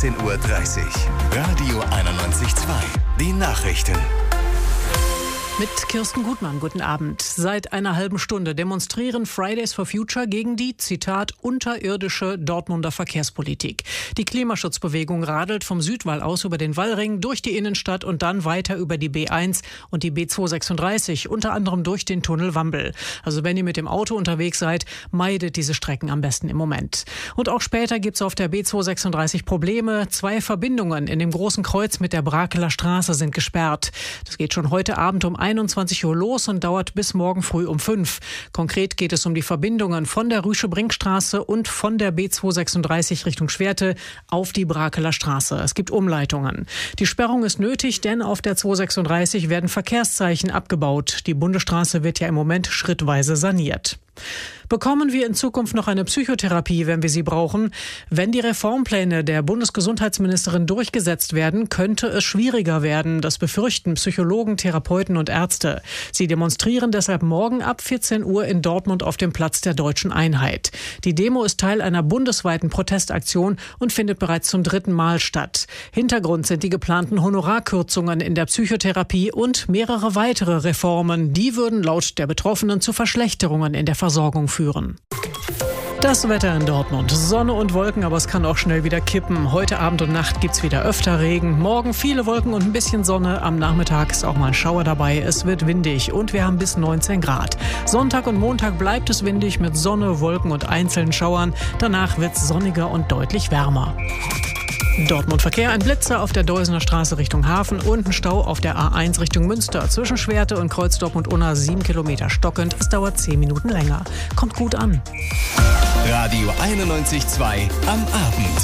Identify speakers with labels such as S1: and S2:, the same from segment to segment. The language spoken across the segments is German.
S1: 14:30 Uhr. Radio 91.2. Die Nachrichten.
S2: Mit Kirsten Gutmann, guten Abend. Seit einer halben Stunde demonstrieren Fridays for Future gegen die, Zitat, unterirdische Dortmunder Verkehrspolitik. Die Klimaschutzbewegung radelt vom Südwall aus über den Wallring, durch die Innenstadt und dann weiter über die B1 und die B236, unter anderem durch den Tunnel Wambel. Also wenn ihr mit dem Auto unterwegs seid, meidet diese Strecken am besten im Moment. Und auch später gibt's auf der B236 Probleme. 2 Verbindungen in dem Großen Kreuz mit der Brakeler Straße sind gesperrt. Das geht schon heute Abend um 21 Uhr los und dauert bis morgen früh um 5. Konkret geht es um die Verbindungen von der Rüsche-Brinkstraße und von der B236 Richtung Schwerte auf die Brakeler Straße. Es gibt Umleitungen. Die Sperrung ist nötig, denn auf der 236 werden Verkehrszeichen abgebaut. Die Bundesstraße wird ja im Moment schrittweise saniert. Bekommen wir in Zukunft noch eine Psychotherapie, wenn wir sie brauchen? Wenn die Reformpläne der Bundesgesundheitsministerin durchgesetzt werden, könnte es schwieriger werden. Das befürchten Psychologen, Therapeuten und Ärzte. Sie demonstrieren deshalb morgen ab 14 Uhr in Dortmund auf dem Platz der Deutschen Einheit. Die Demo ist Teil einer bundesweiten Protestaktion und findet bereits zum 3. Mal statt. Hintergrund sind die geplanten Honorarkürzungen in der Psychotherapie und mehrere weitere Reformen. Die würden laut der Betroffenen zu Verschlechterungen in der Versorgung führen. Das Wetter in Dortmund. Sonne und Wolken, aber es kann auch schnell wieder kippen. Heute Abend und Nacht gibt's wieder öfter Regen. Morgen viele Wolken und ein bisschen Sonne. Am Nachmittag ist auch mal ein Schauer dabei. Es wird windig und wir haben bis 19 Grad. Sonntag und Montag bleibt es windig mit Sonne, Wolken und einzelnen Schauern. Danach wird's sonniger und deutlich wärmer. Dortmund Verkehr, ein Blitzer auf der Deusener Straße Richtung Hafen und ein Stau auf der A1 Richtung Münster. Zwischen Schwerte und Kreuz Dortmund-Unna 7 Kilometer stockend. Es dauert 10 Minuten länger. Kommt gut an.
S1: Radio 91.2 am Abend.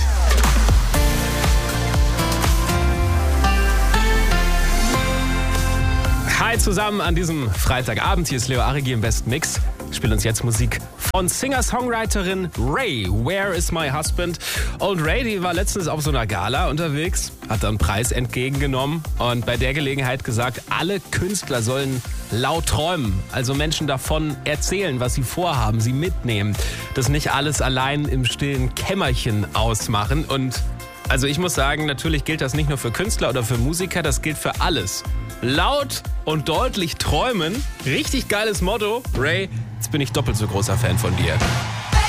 S3: Hi zusammen an diesem Freitagabend. Hier ist Leo Arigi im Best Mix. Spielt uns jetzt Musik von Singer-Songwriterin Ray. Where is my husband? Und Ray, die war letztens auf so einer Gala unterwegs, hat einen Preis entgegengenommen und bei der Gelegenheit gesagt, alle Künstler sollen laut träumen. Also Menschen davon erzählen, was sie vorhaben, sie mitnehmen. Das nicht alles allein im stillen Kämmerchen ausmachen. Und also ich muss sagen, natürlich gilt das nicht nur für Künstler oder für Musiker, das gilt für alles. Laut und deutlich träumen, richtig geiles Motto. Ray, jetzt bin ich doppelt so großer Fan von dir.